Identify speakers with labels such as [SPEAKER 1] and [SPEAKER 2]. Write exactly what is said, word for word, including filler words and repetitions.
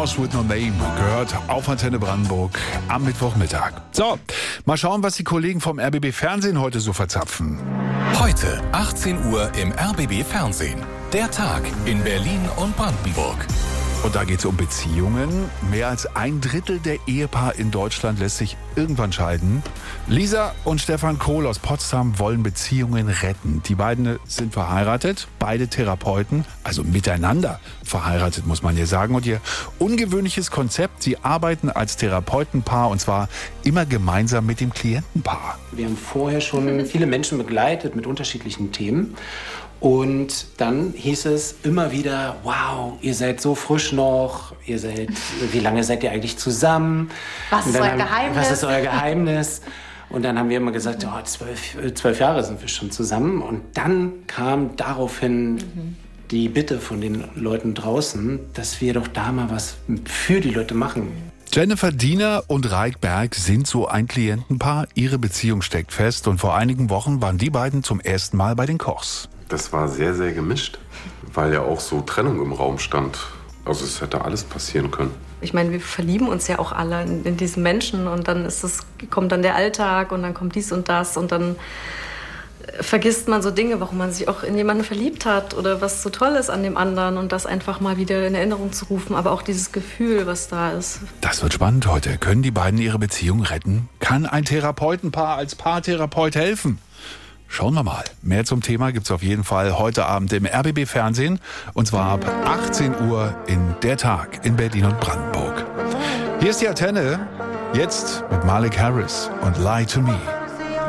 [SPEAKER 1] Lost with No Name gehört auf Antenne Brandenburg am Mittwochmittag. So, mal schauen, was die Kollegen vom R B B Fernsehen heute so verzapfen.
[SPEAKER 2] Heute achtzehn Uhr im R B B Fernsehen. Der Tag in Berlin und Brandenburg.
[SPEAKER 1] Und da geht es um Beziehungen. Mehr als ein Drittel der Ehepaare in Deutschland lässt sich irgendwann scheiden. Lisa und Stefan Kohl aus Potsdam wollen Beziehungen retten. Die beiden sind verheiratet, beide Therapeuten, also miteinander verheiratet, muss man hier sagen. Und ihr ungewöhnliches Konzept, sie arbeiten als Therapeutenpaar und zwar immer gemeinsam mit dem Klientenpaar.
[SPEAKER 3] Wir haben vorher schon viele Menschen begleitet mit unterschiedlichen Themen. Und dann hieß es immer wieder, wow, ihr seid so frisch noch, ihr seid, wie lange seid ihr eigentlich zusammen?
[SPEAKER 4] Was ist euer
[SPEAKER 3] haben,
[SPEAKER 4] Geheimnis?
[SPEAKER 3] Was ist euer Geheimnis? Und dann haben wir immer gesagt, oh, zwölf, zwölf Jahre sind wir schon zusammen. Und dann kam daraufhin mhm. die Bitte von den Leuten draußen, dass wir doch da mal was für die Leute machen.
[SPEAKER 1] Jennifer Diener und Raik Berg sind so ein Klientenpaar. Ihre Beziehung steckt fest und vor einigen Wochen waren die beiden zum ersten Mal bei den Kochs.
[SPEAKER 5] Das war sehr, sehr gemischt, weil ja auch so Trennung im Raum stand. Also es hätte alles passieren können.
[SPEAKER 6] Ich meine, wir verlieben uns ja auch alle in, in diesen Menschen und dann ist es, kommt dann der Alltag und dann kommt dies und das und dann vergisst man so Dinge, warum man sich auch in jemanden verliebt hat oder was so toll ist an dem anderen und das einfach mal wieder in Erinnerung zu rufen, aber auch dieses Gefühl, was da ist.
[SPEAKER 1] Das wird spannend heute. Können die beiden ihre Beziehung retten? Kann ein Therapeutenpaar als Paartherapeut helfen? Schauen wir mal. Mehr zum Thema gibt's auf jeden Fall heute Abend im R B B Fernsehen und zwar ab achtzehn Uhr in Der Tag in Berlin und Brandenburg. Hier ist die Antenne, jetzt mit Malik Harris und Lie to Me.